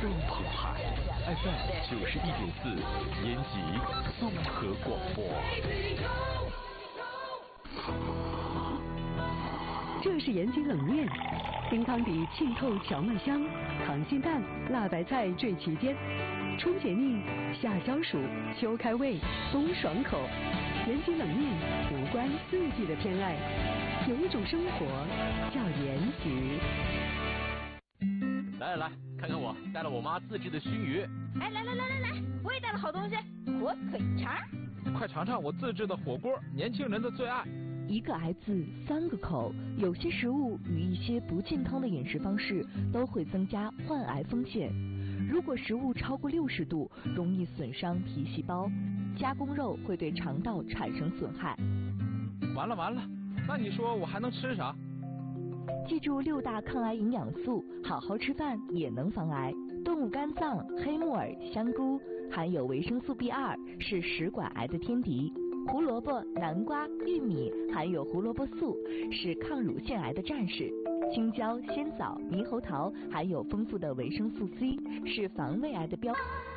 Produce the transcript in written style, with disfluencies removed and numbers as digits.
东澎湃 FM 91.4，延吉综合广播。 这是延吉冷面，冰汤底沁透荞麦香，溏心蛋、辣白菜缀其间，春解腻，夏消暑，秋开胃，冬爽口。延吉冷面无关四季的偏爱，有一种生活叫延吉。 来，看看我带了我妈自制的熏鱼。 哎，来，我也带了好东西，火腿肠。 快尝尝我自制的火锅，年轻人的最爱。 一个癌字三个口，有些食物与一些不健康的饮食方式都会增加患癌风险。如果食物超过60度，容易损伤皮细胞，加工肉会对肠道产生损害。 完了，那你说我还能吃啥？ 记住6大抗癌营养素，好好吃饭也能防癌。动物肝脏、黑木耳、香菇含有维生素 B2， 是食管癌的天敌。胡萝卜、南瓜、玉米含有胡萝卜素，是抗乳腺癌的战士。青椒、鲜枣、猕猴桃含有丰富的维生素 C， 是防胃癌的标。